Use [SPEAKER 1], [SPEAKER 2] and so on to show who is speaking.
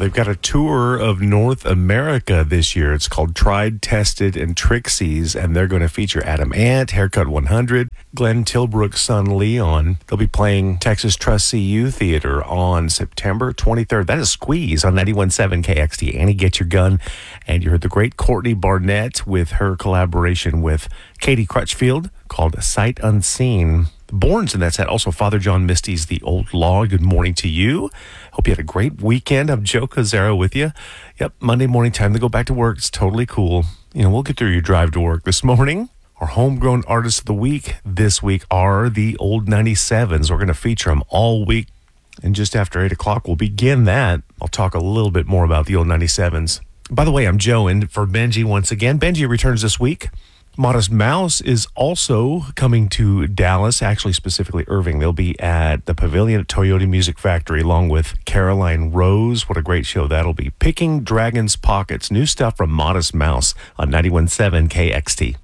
[SPEAKER 1] they've got a tour of North America this year. It's called Tried, Tested, and Trixie's, and they're going to feature Adam Ant, Haircut 100, Glenn Tilbrook's son Leon. They'll be playing Texas Trust CU Theater on September 23rd. That is Squeeze on 91.7 KXT. Annie, Get Your Gun. And you heard the great Courtney Barnett with her collaboration with Katie Crutchfield called Sight Unseen. Borns in that set. Also, Father John Misty's The Old Law. Good morning to you. Hope you had a great weekend. I'm Joe Cazzaro with you. Yep, Monday morning, time to go back to work. It's totally cool. We'll get through your drive to work this morning. Our homegrown artists of the week this week are the Old 97s. We're going to feature them all week. And just after 8 o'clock, we'll begin that. I'll talk a little bit more about the Old 97s. By the way, I'm Joe, and for Benji once again. Benji returns this week. Modest Mouse is also coming to Dallas, actually specifically Irving. They'll be at the Pavilion at Toyota Music Factory along with Caroline Rose. What a great show that'll be. Picking Dragon's Pockets, new stuff from Modest Mouse on 91.7 KXT.